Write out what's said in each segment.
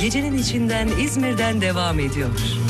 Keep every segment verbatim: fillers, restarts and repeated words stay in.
gecenin içinden İzmir'den devam ediyor.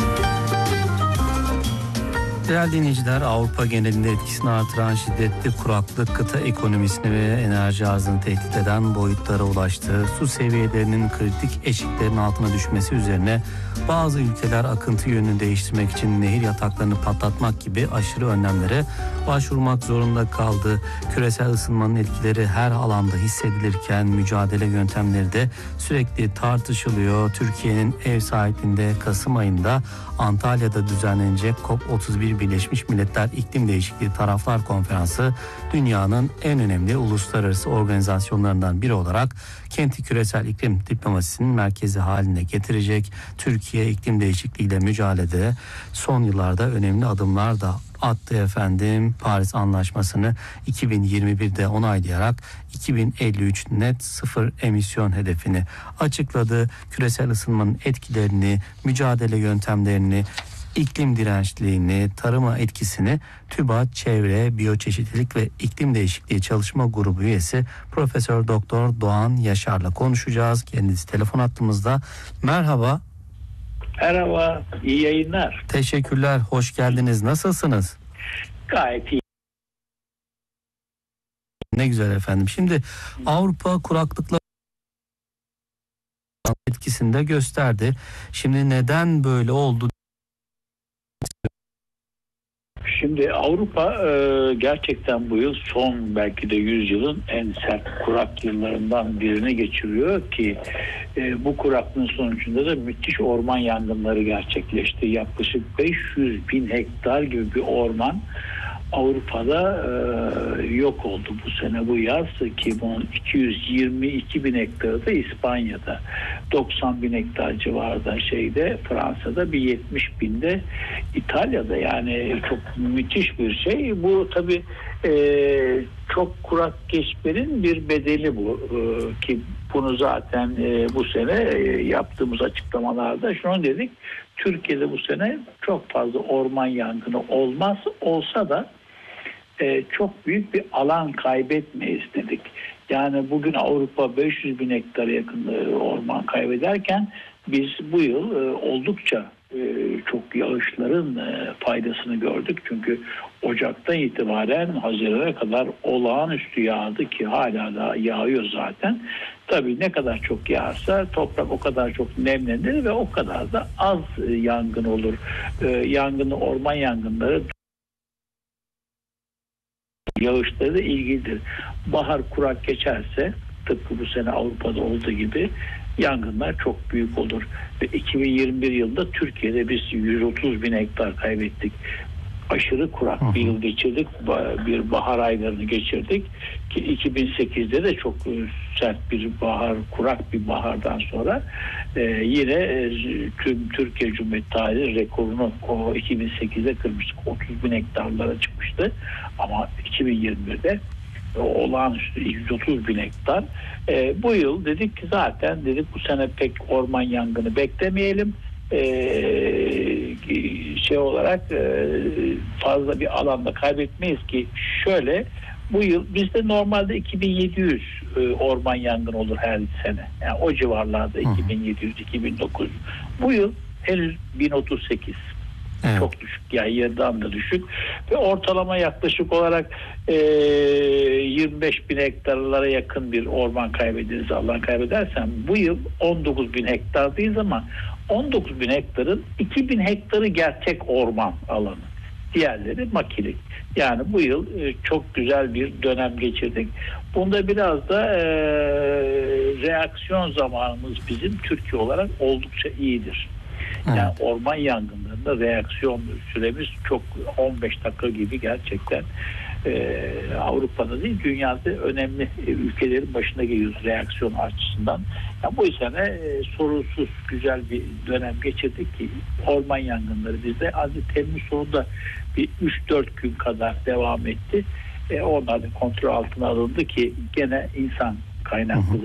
Değerli dinleyiciler, Avrupa genelinde etkisini artıran şiddetli kuraklık kıta ekonomisini ve enerji arzını tehdit eden boyutlara ulaştı. Su seviyelerinin kritik eşiklerin altına düşmesi üzerine bazı ülkeler akıntı yönünü değiştirmek için nehir yataklarını patlatmak gibi aşırı önlemlere başvurmak zorunda kaldı. Küresel ısınmanın etkileri her alanda hissedilirken mücadele yöntemleri de sürekli tartışılıyor. Türkiye'nin ev sahipliğinde Kasım ayında Antalya'da düzenlenecek COP otuz bir Birleşmiş Milletler İklim Değişikliği Taraflar Konferansı dünyanın en önemli uluslararası organizasyonlarından biri olarak kenti küresel iklim diplomasisinin merkezi haline getirecek. Türkiye iklim değişikliğiyle mücadelede son yıllarda önemli adımlar da attı efendim. Paris Anlaşması'nı iki bin yirmi birde onaylayarak iki bin elli üç net sıfır emisyon hedefini açıkladı. Küresel ısınmanın etkilerini, mücadele yöntemlerini, iklim dirençliğini, tarıma etkisini TÜBİTAK Çevre, Biyoçeşitlilik ve İklim Değişikliği Çalışma Grubu üyesi Profesör Doktor Doğan Yaşar'la konuşacağız. Kendisi telefon hattımızda. Merhaba. Merhaba, iyi yayınlar. Teşekkürler, hoş geldiniz. Nasılsınız? Gayet iyi. Ne güzel efendim. Şimdi Avrupa kuraklıkla etkisini de gösterdi. Şimdi neden böyle oldu? Şimdi Avrupa e, gerçekten bu yıl son belki de yüzyılın en sert kurak yıllarından birini geçiriyor ki e, bu kuraklığın sonucunda da müthiş orman yangınları gerçekleşti. Yaklaşık beş yüz bin hektar gibi bir orman Avrupa'da e, yok oldu bu sene, bu yaz, ki bunun iki yüz yirmi iki bin hektarı da İspanya'da, doksan bin hektar civarında şeyde Fransa'da, bir yetmiş binde İtalya'da. Yani çok müthiş bir şey. Bu tabii e, çok kurak geçmenin bir bedeli bu e, ki bunu zaten e, bu sene e, yaptığımız açıklamalarda şunu dedik: Türkiye'de bu sene çok fazla orman yangını olmaz, olsa da e, çok büyük bir alan kaybetmeyiz dedik. Yani bugün Avrupa beş yüz bin hektara yakın e, orman kaybederken biz bu yıl e, oldukça e, çok yağışların e, faydasını gördük. Çünkü Ocak'tan itibaren Haziran'a kadar olağanüstü yağdı ki hala da yağıyor zaten. Tabii ne kadar çok yağarsa toprak o kadar çok nemlenir ve o kadar da az e, yangın olur. E, yangını, orman yangınları yağışları da ilgilidir. Bahar kurak geçerse, tıpkı bu sene Avrupa'da olduğu gibi, yangınlar çok büyük olur. Ve iki bin yirmi bir yılında Türkiye'de biz yüz otuz bin hektar kaybettik. Aşırı kurak bir yıl geçirdik. Bir bahar aylarını geçirdik. Ki iki bin sekizde de çok sert bir bahar, kurak bir bahardan sonra e, yine e, tüm Türkiye Cumhuriyeti tarihinin rekorunu o iki bin sekizde kırmıştık. otuz bin hektarlara çıkmıştı. Ama iki bin yirmi birde olağanüstü yüz otuz bin hektar. E, bu yıl dedik ki zaten dedik bu sene pek orman yangını beklemeyelim. Ee, şey olarak e, fazla bir alanda kaybetmeyiz ki şöyle, bu yıl bizde normalde iki bin yedi yüz e, orman yangını olur her sene. Yani o civarlarda iki bin yedi yüz iki bin dokuz. Bu yıl henüz bin otuz sekiz. Evet. Çok düşük, yani yarıdan da düşük ve ortalama yaklaşık olarak e, yirmi beş bin hektarlara yakın bir orman kaybederiz, alan kaybedersen. Bu yıl on dokuz bin hektardayız ama on dokuz bin hektarın iki bin hektarı gerçek orman alanı. Diğerleri makilik. Yani bu yıl e, çok güzel bir dönem geçirdik. Bunda biraz da e, reaksiyon zamanımız bizim Türkiye olarak oldukça iyidir. Yani evet. Orman yangınlarında reaksiyon süremiz çok, on beş dakika gibi gerçekten. Ee, Avrupa'da değil, dünyada önemli ülkelerin başına geliyoruz reaksiyon açısından. Yani bu sene e, sorunsuz güzel bir dönem geçirdik ki orman yangınları bizde aslında Temmuz sonunda bir üç dört gün kadar devam etti. E, onlar da kontrol altına alındı ki gene insan kaynaklı.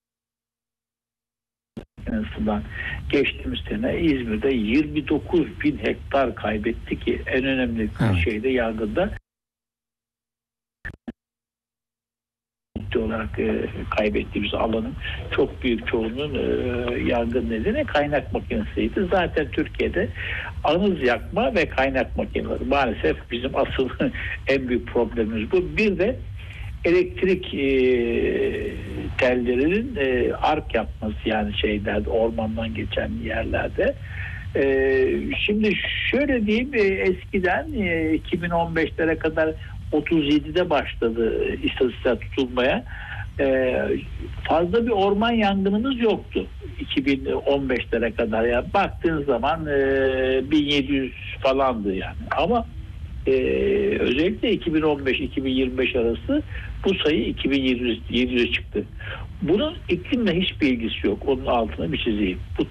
Hı-hı. Geçtiğimiz sene İzmir'de yirmi dokuz bin hektar kaybetti ki en önemli evet. şeyde, yangında olarak e, kaybettiğimiz alanın çok büyük çoğunun e, yangın nedeni kaynak makinesiydi. Zaten Türkiye'de anız yakma ve kaynak makineleri maalesef bizim asıl en büyük problemimiz bu. Bir de elektrik e, tellerinin e, ark yapması, yani şeylerde, ormandan geçen yerlerde. E, şimdi şöyle diyeyim, e, eskiden e, iki bin on beşlere kadar otuz yedide başladı e, istatistikler tutulmaya. E, fazla bir orman yangınımız yoktu iki bin on beşlere kadar. Yani baktığın zaman e, bin yedi yüz falandı yani. Ama Ee, özellikle iki bin on beş iki bin yirmi beş arası bu sayı iki bin yedi yüze çıktı. Bunun iklimle hiçbir ilgisi yok. Onun altını bir çizeyim. Bu